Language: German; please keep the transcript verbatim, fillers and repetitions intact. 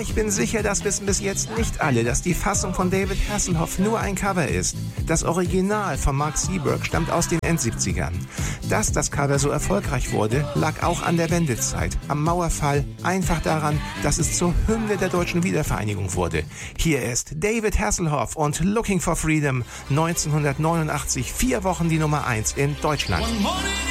ich bin sicher, das wissen bis jetzt nicht alle, dass die Fassung von David Hasselhoff nur ein Cover ist. Das Original von Mark Seeberg stammt aus den Endsiebzigern. Dass das Cover so erfolgreich wurde, lag auch an der Wendezeit, am Mauerfall, einfach daran, dass es zur Hymne der deutschen Wiedervereinigung wurde. Hier ist David Hasselhoff und Looking for Freedom, neunzehnhundertneunundachtzig, vier Wochen die Nummer eins in Deutschland.